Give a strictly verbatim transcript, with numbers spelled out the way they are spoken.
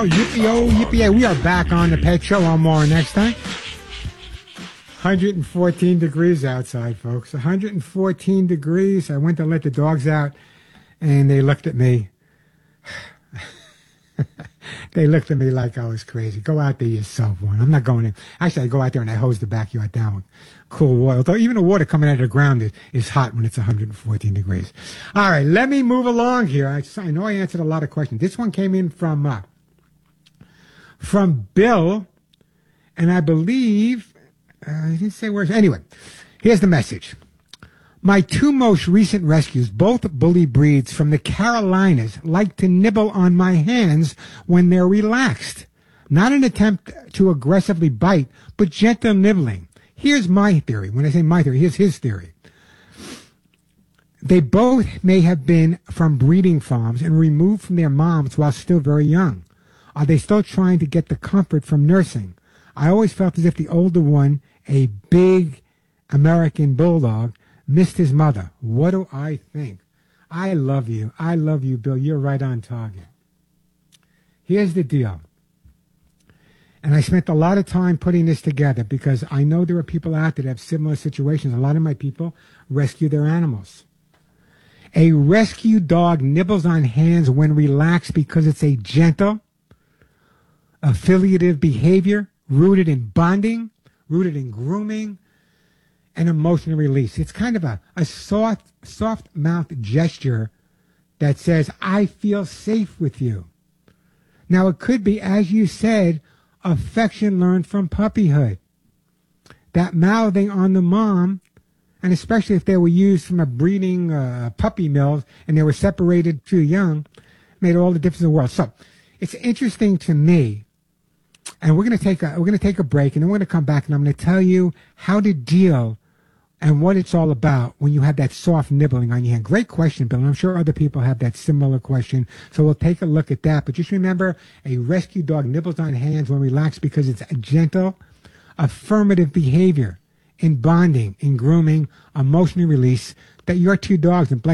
Well, yippee-oh, yippee-yay. We are back on the Pet Show. I'm Warren Eckstein. one hundred fourteen degrees outside, folks. one hundred fourteen degrees. I went to let the dogs out, and they looked at me. They looked at me like I was crazy. Go out there yourself, Warren. I'm not going in. Actually, I go out there and I hose the backyard down with cool water. Although even the water coming out of the ground is, is hot when it's one hundred fourteen degrees. All right, let me move along here. I, I know I answered a lot of questions. This one came in from uh, from Bill, and I believe, uh, I didn't say where. Anyway, here's the message. My two most recent rescues, both bully breeds from the Carolinas, like to nibble on my hands when they're relaxed. Not an attempt to aggressively bite, but gentle nibbling. Here's my theory. When I say my theory, here's his theory. They both may have been from breeding farms and removed from their moms while still very young. Are they still trying to get the comfort from nursing? I always felt as if the older one, a big American bulldog, missed his mother. What do I think? I love you. I love you, Bill. You're right on target. Here's the deal. And I spent a lot of time putting this together because I know there are people out there that have similar situations. A lot of my people rescue their animals. A rescue dog nibbles on hands when relaxed because it's a gentle, affiliative behavior rooted in bonding, rooted in grooming, and emotional release. It's kind of a, a soft, soft mouth gesture that says, I feel safe with you. Now, it could be, as you said, affection learned from puppyhood. That mouthing on the mom, and especially if they were used from a breeding uh, puppy mill and they were separated too young, made all the difference in the world. So it's interesting to me, and we're going to take a we're going to take a break, and then we're going to come back, and I'm going to tell you how to deal and what it's all about when you have that soft nibbling on your hand. Great question, Bill. And I'm sure other people have that similar question. So we'll take a look at that. But just remember, a rescue dog nibbles on hands when relaxed because it's a gentle, affirmative behavior in bonding, in grooming, emotional release that your two dogs, and